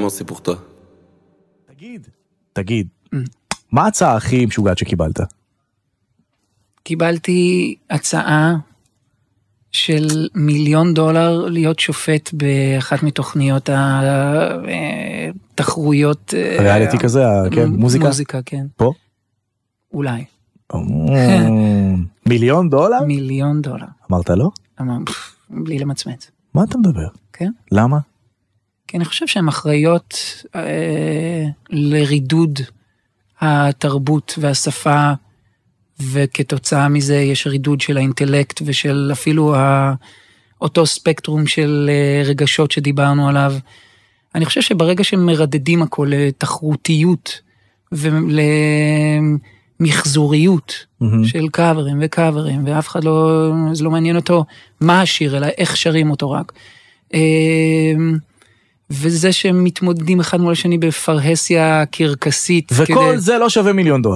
vraiment c'est pour toi. תגיד, מה ההצעה הכי משוגעת שקיבלת? קיבלתי הצעה של $1,000,000 להיות שופט באחת מתוכניות התחרויות. ריאליטי כזה, כן? מוזיקה? מוזיקה, כן. פה? אולי. $1,000,000? $1,000,000. אמרת לא? בלי למצמץ. מה אתה מדבר? כן. למה? כי אני חושב שהן אחראיות לרידוד התרבות והשפה, וכתוצאה מזה יש רידוד של האינטלקט ושל אפילו אותו ספקטרום של רגשות שדיברנו עליו. אני חושב שברגע שמרדדים הכל לתחרותיות ולמחזוריות של קאברים וקאברים, ואף אחד לא, זה לא מעניין אותו מה השיר, אלא איך שרים אותו רק. וזה שהם מתמודדים אחד מול השני בפרהסיה קרקסית. וכל זה לא שווה $1,000,000.